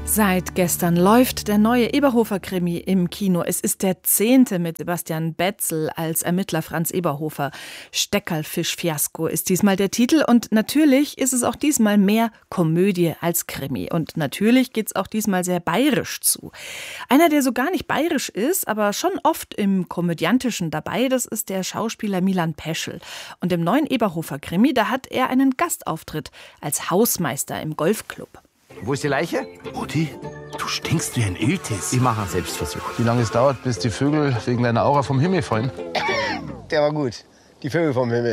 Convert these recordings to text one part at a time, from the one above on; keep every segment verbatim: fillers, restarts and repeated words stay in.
Seit gestern läuft der neue Eberhofer-Krimi im Kino. Es ist der zehnte mit Sebastian Betzel als Ermittler Franz Eberhofer. Steckerlfisch-Fiasko ist diesmal der Titel und natürlich ist es auch diesmal mehr Komödie als Krimi. Und natürlich geht's auch diesmal sehr bayerisch zu. Einer, der so gar nicht bayerisch ist, aber schon oft im Komödiantischen dabei, das ist der Schauspieler Milan Peschel. Und im neuen Eberhofer-Krimi, da hat er einen Gastauftritt als Hausmeister im Golfclub. Wo ist die Leiche? Mutti, du stinkst wie ein Iltis. Ich mache einen Selbstversuch. Wie lange es dauert, bis die Vögel wegen deiner Aura vom Himmel fallen? Der war gut. Die Vögel vom Himmel.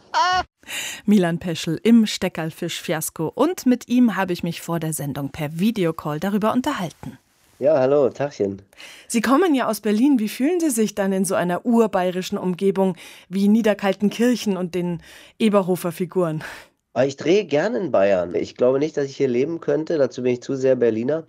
Milan Peschel im Steckerlfisch-Fiasko. Und mit ihm habe ich mich vor der Sendung per Videocall darüber unterhalten. Ja, hallo, Tachchen. Sie kommen ja aus Berlin. Wie fühlen Sie sich dann in so einer urbayerischen Umgebung wie Niederkaltenkirchen und den Eberhofer-Figuren? Ich drehe gerne in Bayern. Ich glaube nicht, dass ich hier leben könnte. Dazu bin ich zu sehr Berliner.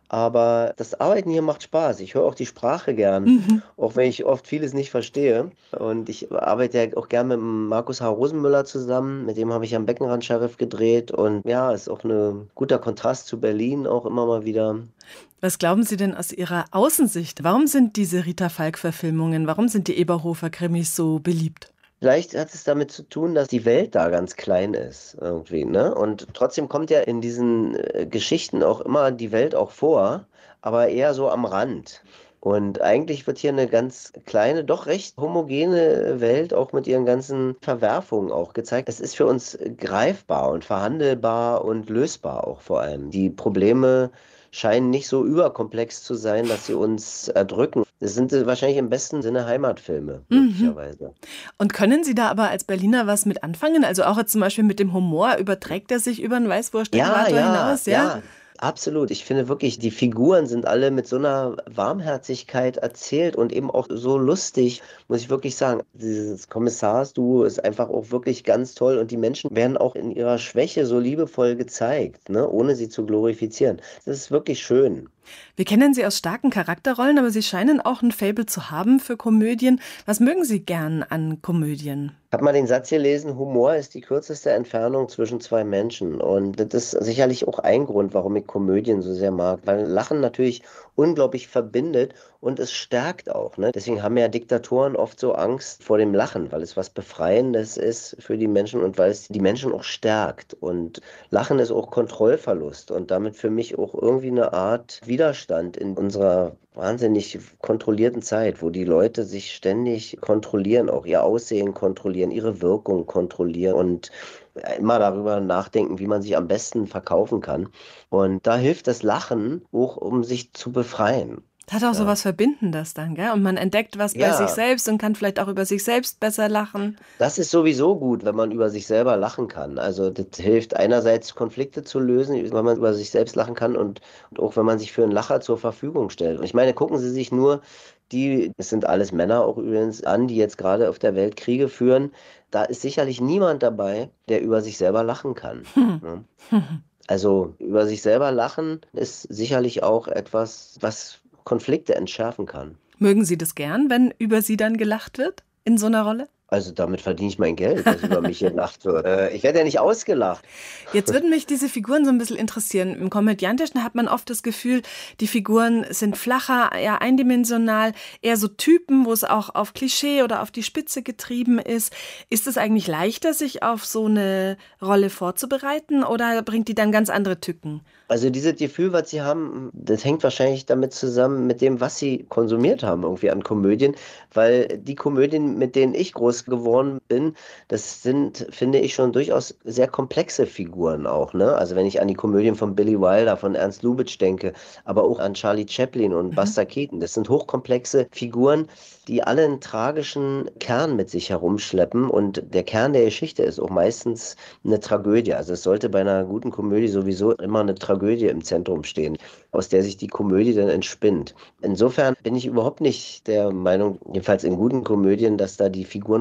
Aber das Arbeiten hier macht Spaß. Ich höre auch die Sprache gern, mhm. auch wenn ich oft vieles nicht verstehe. Und ich arbeite ja auch gern mit Markus H. Rosenmüller zusammen. Mit dem habe ich am Beckenrand-Sheriff gedreht. Und ja, ist auch ein guter Kontrast zu Berlin auch immer mal wieder. Was glauben Sie denn aus Ihrer Außensicht? Warum sind diese Rita Falk-Verfilmungen, warum sind die Eberhofer-Krimis so beliebt? Vielleicht hat es damit zu tun, dass die Welt da ganz klein ist irgendwie, ne? Und trotzdem kommt ja in diesen äh, Geschichten auch immer die Welt auch vor, aber eher so am Rand. Und eigentlich wird hier eine ganz kleine, doch recht homogene Welt auch mit ihren ganzen Verwerfungen auch gezeigt. Es ist für uns greifbar und verhandelbar und lösbar auch vor allem. Die Probleme scheinen nicht so überkomplex zu sein, dass sie uns erdrücken. Das sind wahrscheinlich im besten Sinne Heimatfilme, möglicherweise. Mhm. Und können Sie da aber als Berliner was mit anfangen? Also auch jetzt zum Beispiel mit dem Humor, überträgt er sich über einen Weißwurst-Äquator ja, ja, hinaus? Ja, ja. Absolut. Ich finde wirklich, die Figuren sind alle mit so einer Warmherzigkeit erzählt und eben auch so lustig, muss ich wirklich sagen. Dieses Kommissars-Duo ist einfach auch wirklich ganz toll und die Menschen werden auch in ihrer Schwäche so liebevoll gezeigt, ne, ohne sie zu glorifizieren. Das ist wirklich schön. Wir kennen Sie aus starken Charakterrollen, aber Sie scheinen auch ein Faible zu haben für Komödien. Was mögen Sie gern an Komödien? Ich habe mal den Satz gelesen, Humor ist die kürzeste Entfernung zwischen zwei Menschen. Und das ist sicherlich auch ein Grund, warum ich Komödien so sehr mag. Weil Lachen natürlich unglaublich verbindet und es stärkt auch. Ne? Deswegen haben ja Diktatoren oft so Angst vor dem Lachen, weil es was Befreiendes ist für die Menschen und weil es die Menschen auch stärkt. Und Lachen ist auch Kontrollverlust und damit für mich auch irgendwie eine Art Widerstand in unserer wahnsinnig kontrollierten Zeit, wo die Leute sich ständig kontrollieren, auch ihr Aussehen kontrollieren, ihre Wirkung kontrollieren und immer darüber nachdenken, wie man sich am besten verkaufen kann. Und da hilft das Lachen auch, um sich zu befreien. Hat auch ja. so was Verbindendes dann, gell? Und man entdeckt was ja. bei sich selbst und kann vielleicht auch über sich selbst besser lachen. Das ist sowieso gut, wenn man über sich selber lachen kann. Also das hilft einerseits, Konflikte zu lösen, wenn man über sich selbst lachen kann und, und auch wenn man sich für einen Lacher zur Verfügung stellt. Und ich meine, gucken Sie sich nur die, es sind alles Männer auch übrigens an, die jetzt gerade auf der Welt Kriege führen. Da ist sicherlich niemand dabei, der über sich selber lachen kann. Hm. Ne? Also über sich selber lachen ist sicherlich auch etwas, was Konflikte entschärfen kann. Mögen Sie das gern, wenn über Sie dann gelacht wird in so einer Rolle? Also damit verdiene ich mein Geld, dass über mich gelacht wird. Äh, ich werde ja nicht ausgelacht. Jetzt würden mich diese Figuren so ein bisschen interessieren. Im Komödiantischen hat man oft das Gefühl, die Figuren sind flacher, eher eindimensional, eher so Typen, wo es auch auf Klischee oder auf die Spitze getrieben ist. Ist es eigentlich leichter, sich auf so eine Rolle vorzubereiten oder bringt die dann ganz andere Tücken? Also dieses Gefühl, was Sie haben, das hängt wahrscheinlich damit zusammen mit dem, was Sie konsumiert haben irgendwie an Komödien, weil die Komödien, mit denen ich groß geworden bin, das sind, finde ich, schon durchaus sehr komplexe Figuren auch, ne? Also wenn ich an die Komödien von Billy Wilder, von Ernst Lubitsch denke, aber auch an Charlie Chaplin und mhm. Buster Keaton, das sind hochkomplexe Figuren, die alle einen tragischen Kern mit sich herumschleppen und der Kern der Geschichte ist auch meistens eine Tragödie. Also es sollte bei einer guten Komödie sowieso immer eine Tragödie im Zentrum stehen, aus der sich die Komödie dann entspinnt. Insofern bin ich überhaupt nicht der Meinung, jedenfalls in guten Komödien, dass da die Figuren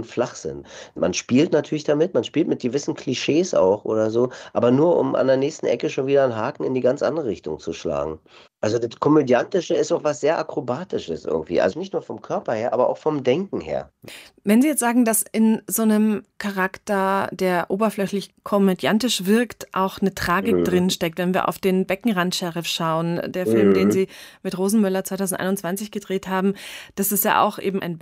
und flach sind. Man spielt natürlich damit, man spielt mit gewissen Klischees auch oder so, aber nur um an der nächsten Ecke schon wieder einen Haken in die ganz andere Richtung zu schlagen. Also das Komödiantische ist auch was sehr Akrobatisches irgendwie. Also nicht nur vom Körper her, aber auch vom Denken her. Wenn Sie jetzt sagen, dass in so einem Charakter, der oberflächlich komödiantisch wirkt, auch eine Tragik mhm. drinsteckt, wenn wir auf den Beckenrand-Sheriff schauen, der Film, mhm. den Sie mit Rosenmüller zwanzig einundzwanzig gedreht haben, das ist ja auch eben ein